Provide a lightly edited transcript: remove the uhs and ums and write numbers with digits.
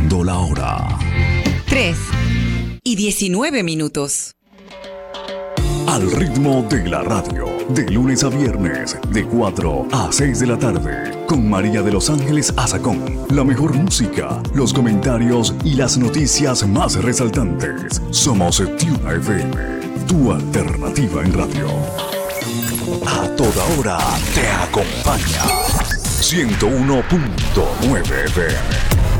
Marcando la hora. 3:19. Al ritmo de la radio, de lunes a viernes, de 4 a 6 de la tarde, con María de Los Ángeles Azacón. La mejor música, los comentarios y las noticias más resaltantes. Somos Tuna FM, tu alternativa en radio. A toda hora te acompaña 101.9 FM.